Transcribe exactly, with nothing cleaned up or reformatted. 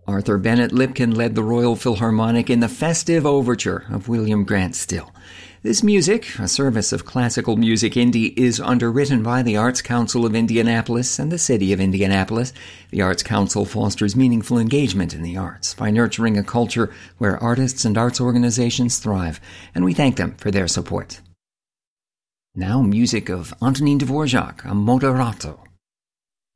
Arthur Bennett Lipkin led the Royal Philharmonic in the festive overture of William Grant Still. This music, a service of classical music indie, is underwritten by the Arts Council of Indianapolis and the City of Indianapolis. The Arts Council fosters meaningful engagement in the arts by nurturing a culture where artists and arts organizations thrive, and we thank them for their support. Now music of Antonin Dvorak, a Moderato.